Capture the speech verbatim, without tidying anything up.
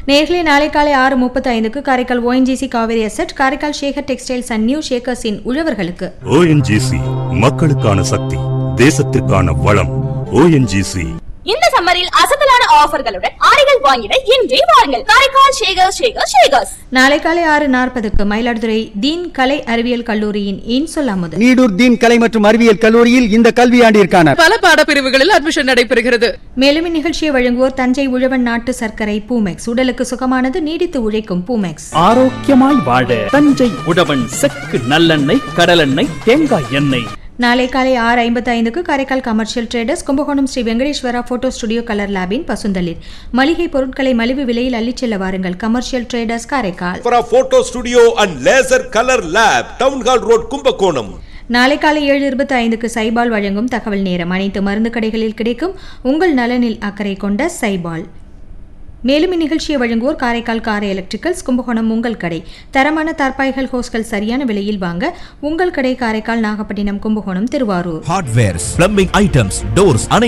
நேர்களை நாளை காலை ஆறு முப்பத்தி ஐந்துக்கு Karaikal ONGC Kaveri asset, Karaikal Shekar textiles and new ஷேக்கர்ஸின் உழவர்களுக்கு. ஓஎன்ஜிசி மக்களுக்கான சக்தி, தேசத்திற்கான வளம். ஓஎன்ஜிசி இந்த சம்மரில் அசத்தலான ஆஃபர்களுடன் ஆடைகள் வாங்கிட இன்றே வாருங்கள். காரைக்கால் ஷேகர் ஷேகர் ஷேகர்ஸ். நாளை காலை ஆறு நாற்பதுக்கு மயிலாடுதுறை தீன் கலை அறிவியல் கல்லூரியின் இன் சொல்லாமது. நீடூர் தீன் கலை மற்றும் அறிவியல் கல்லூரியில் இந்த கல்வியாண்டிற்கான பல பாடப்பிரிவுகளில் அட்மிஷன் நடைபெறுகிறது. மேலும் இந்நிகழ்ச்சியை வழங்குவோர் தஞ்சை உழவன் நாட்டு சர்க்கரை பூமெக்ஸ், உடலுக்கு சுகமானது, நீடித்து உழைக்கும் பூமெக்ஸ். ஆரோக்கியமாய் வாழ தஞ்சை உழவன் செக்கு நல்லெண்ணெய், கடலெண்ணெய், தேங்காய் எண்ணெய். நாளை காலை ஆறு ஐம்பத்தி ஐந்துக்கு Karaikal commercial traders Kumbakonam Sri Venkateswara photo studio colour லேபின் பசுந்தளிர். மளிகை பொருட்களை மலிவு விலையில் அள்ளிச் செல்ல வாருங்கள். Commercial traders Karaikal. Photo studio and laser colour lab, town hall road, Kumbakonam. நாளை காலை ஏழு இருபத்தி ஐந்துக்கு சைபால் வழங்கும் தகவல் நேரம். அனைத்து மருந்து கடைகளில் கிடைக்கும் உங்கள் நலனில் அக்கறை கொண்ட சைபால். மேலும் இந்நிகழ்ச்சியை வழங்குவோர் காரைக்கால் காரை எலக்ட்ரிக்கல்ஸ் கும்பகோணம் உங்கள் கடை. தரமான தார்பாய்கள் ஹோஸ்கள் சரியான விலையில் வாங்க உங்கள் கடை Karaikal, Nagapattinam, Kumbakonam, Thiruvarur. Hardwares, plumbing items, doors